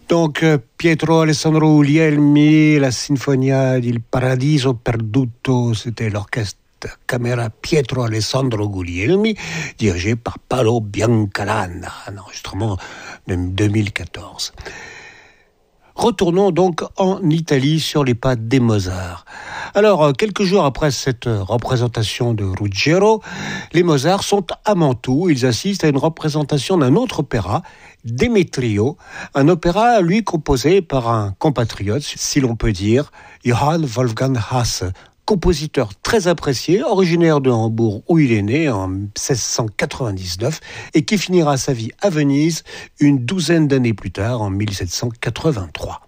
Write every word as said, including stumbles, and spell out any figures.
Donc Pietro Alessandro Guglielmi, la Sinfonia del Paradiso Perduto, c'était l'orchestre Camera Pietro Alessandro Guglielmi, dirigé par Paolo Biancalana, un enregistrement de deux mille quatorze. Retournons donc en Italie sur les pas des Mozart. Alors, quelques jours après cette représentation de Ruggiero, les Mozart sont à Mantoue. Ils assistent à une représentation d'un autre opéra, Demetrio, un opéra, lui, composé par un compatriote, si l'on peut dire, Johann Wolfgang Hasse, compositeur très apprécié, originaire de Hambourg où il est né en seize cent quatre-vingt-dix-neuf et qui finira sa vie à Venise une douzaine d'années plus tard, en mille sept cent quatre-vingt-trois.